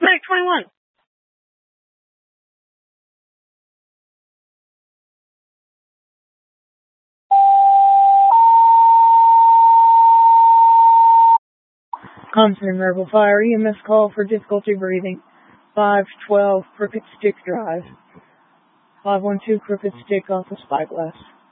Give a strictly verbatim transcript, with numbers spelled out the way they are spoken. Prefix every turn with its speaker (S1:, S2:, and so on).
S1: Medic twenty-one. Constant verbal fire. E M S call for difficulty breathing. five twelve Crooked Stick Drive. five one two Crooked Stick off the Spyglass.